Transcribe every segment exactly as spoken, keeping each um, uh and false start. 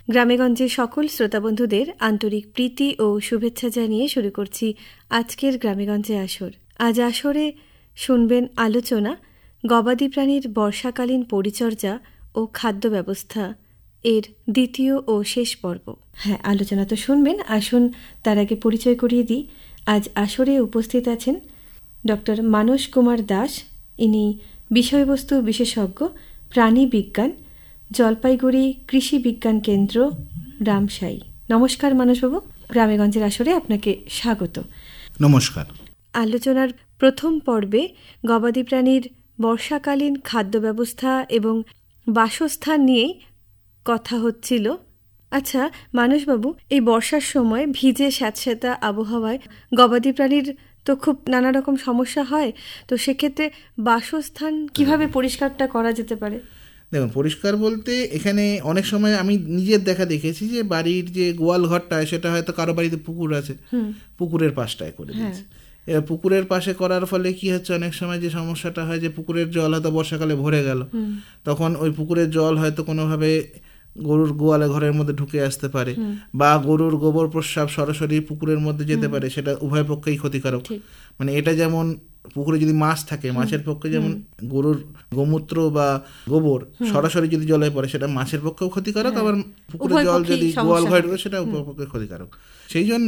গ্রামেগঞ্জের সকল শ্রোতাবন্ধুদের আন্তরিক প্রীতি ও শুভেচ্ছা জানিয়ে শুরু করছি আজকের গ্রামেগঞ্জে আসর। আজ আসরে শুনবেন আলোচনা গবাদি প্রাণীর বর্ষাকালীন পরিচর্যা ও খাদ্য ব্যবস্থা এর দ্বিতীয় ও শেষ পর্ব। হ্যাঁ, আলোচনা তো শুনবেন, আসুন তার আগে পরিচয় করিয়ে দিই। আজ আসরে উপস্থিত আছেন ডক্টর মানস কুমার দাস। ইনি বিষয়বস্তু বিশেষজ্ঞ, প্রাণী বিজ্ঞান, জলপাইগুড়ি কৃষি বিজ্ঞান কেন্দ্র, রামসাই। নমস্কার মানসবাবু, গ্রামেগঞ্জের আসরে আপনাকে স্বাগত। নমস্কার। আলোচনার প্রথম পর্বে গবাদি প্রাণীর বর্ষাকালীন খাদ্য ব্যবস্থা এবং বাসস্থান নিয়েই কথা হচ্ছিল। আচ্ছা মানসবাবু, এই বর্ষার সময় ভিজে স্যাঁতস্যাঁতা আবহাওয়ায় গবাদি প্রাণীর তো খুব নানা রকম সমস্যা হয়, তো সেক্ষেত্রে বাসস্থান কিভাবে পরিষ্কারটা করা যেতে পারে? দেখুন, পরিষ্কার বলতে এখানে অনেক সময় আমি নিজের দেখা দেখেছি যে বাড়ির যে গোয়াল ঘরটায় সেটা হয়তো কারো বাড়িতে পুকুর আছে, পুকুরের পাশটায় করে দিয়েছে। এবার পুকুরের পাশে করার ফলে কি হচ্ছে, অনেক সময় যে সমস্যাটা হয় যে পুকুরের জল হয়তো বর্ষাকালে ভরে গেল, তখন ওই পুকুরের জল হয়তো কোনোভাবে গরুর গোয়ালে ঘরের মধ্যে ঢুকে আসতে পারে, বা গরুর গোবর প্রস্রাব সরাসরি পুকুরের মধ্যে যেতে পারে, সেটা উভয় পক্ষেই ক্ষতিকারক। মানে এটা যেমন পুকুরে যদি মাছ থাকে, মাছের পক্ষে যেমন গরুর গোমূত্র বা গোবর সরাসরি যদি জলে পড়ে সেটা মাছের পক্ষেও ক্ষতিকারক, আবার পুকুরের জল যদি গোয়াল ঘরে ঢুকে সেটা উভয় পক্ষে ক্ষতিকারক। সেই জন্য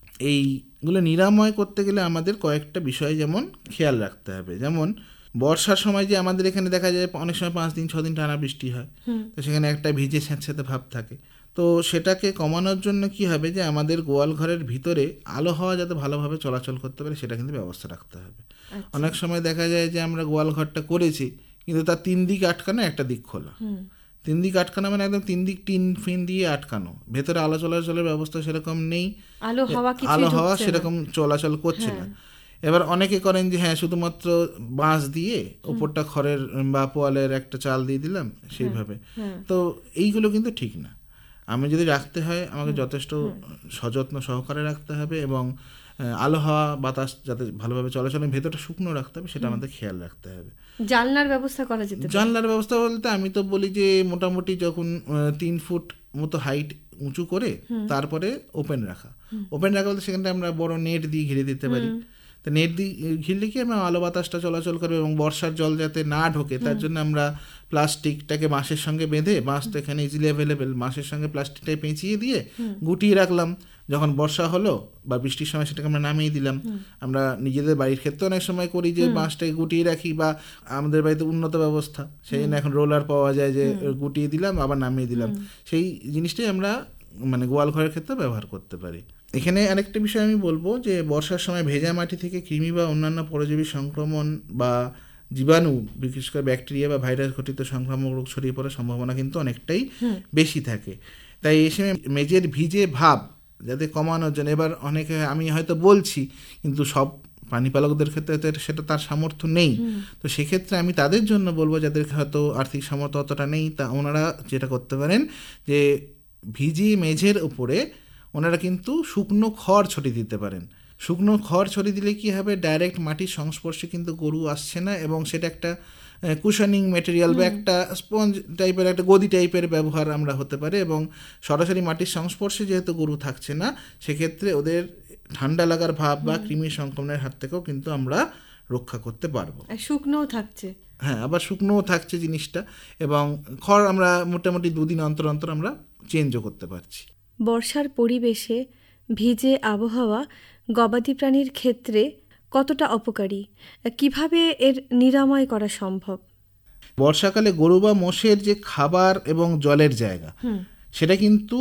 এইগুলো নিরাময় করতে গেলে আমাদের কয়েকটা বিষয় যেমন খেয়াল রাখতে হবে। যেমন বর্ষার সময় যে আমাদের এখানে দেখা যায় অনেক সময় পাঁচ দিন ছ দিন টানা বৃষ্টি হয়, তো সেখানে একটা ভিজে স্যাঁতস্যাঁতে ভাব থাকে। তো সেটাকে কমানোর জন্য কি হবে, যে আমাদের গোয়াল ঘরের ভিতরে আলো হাওয়া যাতে ভালোভাবে চলাচল করতে পারে সেটা কিন্তু ব্যবস্থা রাখতে হবে। অনেক সময় দেখা যায় যে আমরা গোয়াল ঘরটা করেছি কিন্তু তার তিন দিক আটকানো, একটা দিক খোলা। তিন দিক আটকানো মানে একদম তিন দিক টিন ফিন দিয়ে আটকানো, ভেতরে আলো চলাচলের ব্যবস্থা সেরকম নেই, আলো হাওয়া সেরকম চলাচল করছে না। এবার অনেকে করেন যে হ্যাঁ শুধুমাত্র বাঁশ দিয়ে ওপরটা খড়ের বা পোয়ালের একটা চাল দিয়ে দিলাম সেইভাবে, তো এইগুলো কিন্তু ঠিক না। আমি যদি রাখতে হয় আমাকে যথেষ্ট সযত্ন সহকারে রাখতে হবে, এবং আলো হাওয়া বাতাস যাতে ভালোভাবে চলাচল, ভেতরটা শুকনো রাখতে হবে সেটা আমাদের খেয়াল রাখতে হবে। জানলার ব্যবস্থা করা যেতে পারে। জানলার ব্যবস্থা বলতে আমি তো বলি যে মোটামুটি যখন তিন ফুট মতো হাইট উঁচু করে তারপরে ওপেন রাখা। ওপেন রাখা বলতে সেখানটা আমরা বড় নেট দিয়ে ঘিরে দিতে পারি। তো নেট দিয়ে ঘিরলে কি আমরা আলো বাতাসটা চলাচল করবে এবং বর্ষার জল যাতে না ঢোকে তার জন্য আমরা প্লাস্টিকটাকে বাঁশের সঙ্গে বেঁধে, বাঁশ তো এখানে ইজিলি অ্যাভেলেবেল, বাঁশের সঙ্গে প্লাস্টিকটাকে পেঁচিয়ে দিয়ে গুটিয়ে রাখলাম। যখন বর্ষা হলো বা বৃষ্টির সময় সেটাকে আমরা নামিয়ে দিলাম। আমরা নিজেদের বাড়ির ক্ষেত্রে অনেক সময় করি যে বাঁশটাকে গুটিয়ে রাখি, বা আমাদের বাড়িতে উন্নত ব্যবস্থা সেই জন্য এখন রোলার পাওয়া যায় যে গুটিয়ে দিলাম আবার নামিয়ে দিলাম। সেই জিনিসটাই আমরা মানে গোয়াল ঘরের ক্ষেত্রে ব্যবহার করতে পারি। এখানে আরেকটা বিষয় আমি বলবো যে বর্ষার সময় ভেজা মাটি থেকে কৃমি বা অন্যান্য পরজীবী সংক্রমণ বা জীবাণু, বিশেষ করে ব্যাকটেরিয়া বা ভাইরাস ঘটিত সংক্রামক রোগ ছড়িয়ে পড়ার সম্ভাবনা কিন্তু অনেকটাই বেশি থাকে। তাই এই সময় মেঝের ভিজে ভাব যাতে কমানোর জন্য, এবার অনেকে আমি হয়তো বলছি কিন্তু সব প্রাণীপালকদের ক্ষেত্রে সেটা তার সামর্থ্য নেই, তো সেক্ষেত্রে আমি তাদের জন্য বলবো যাদের হয়তো আর্থিক সামর্থ্য অতটা নেই, তা ওনারা যেটা করতে পারেন যে ভিজে মেঝের উপরে ওনারা কিন্তু শুকনো খড় ছড়িয়ে দিতে পারেন। শুকনো খড় ছড়িয়ে দিলে কি হবে, ডাইরেক্ট মাটির সংস্পর্শে কিন্তু গরু আসছে না, এবং সেটা একটা কুশনিং ম্যাটেরিয়াল বা একটা স্পঞ্জ টাইপের একটা গদি টাইপের ব্যবহার আমরা হতে পারে, এবং সরাসরি মাটির সংস্পর্শে যেহেতু গরু থাকছে না সেক্ষেত্রে ওদের ঠান্ডা লাগার ভাব বা কৃমি সংক্রমণের হাত থেকেও কিন্তু আমরা রক্ষা করতে পারবো। শুকনোও থাকছে, হ্যাঁ আবার শুকনোও থাকছে জিনিসটা, এবং খড় আমরা মোটামুটি দুদিন অন্তর অন্তর আমরা চেঞ্জও করতে পারছি। বর্ষার পরিবেশে ভিজে আবহাওয়া গবাদি প্রাণীর ক্ষেত্রে কতটা অপকারী, কিভাবে এর নিরাময় করা সম্ভব? বর্ষাকালে গরু বা মোষের যে খাবার এবং জলের জায়গা সেটা কিন্তু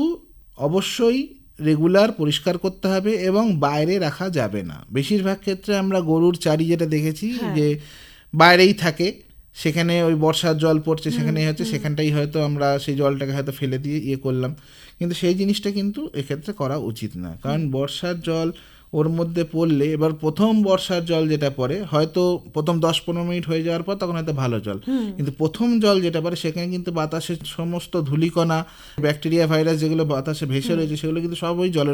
অবশ্যই রেগুলার পরিষ্কার করতে হবে এবং বাইরে রাখা যাবে না। বেশিরভাগ ক্ষেত্রে আমরা গরুর চারি যেটা দেখেছি যে বাইরেই থাকে, সেখানে ওই বর্ষার জল পড়ছে সেখানেই হচ্ছে, সেখানটাই হয়তো আমরা সেই জলটাকে হয়তো ফেলে দিয়ে ইয়ে করলাম, কিন্তু সেই জিনিসটা কিন্তু এক্ষেত্রে করা উচিত না। কারণ বর্ষার জল ওর মধ্যে পড়লে, এবার প্রথম বর্ষার জল যেটা পড়ে হয়তো প্রথম দশ পনেরো মিনিট হয়ে যাওয়ার পর তখন হয়তো ভালো জল, কিন্তু প্রথম জল যেটা পড়ে সেখানে কিন্তু বাতাসের সমস্ত ধূলিকণা, ব্যাকটেরিয়া, ভাইরাস যেগুলো বাতাসে ভেসে রয়েছে সেগুলো কিন্তু সব ওই জলের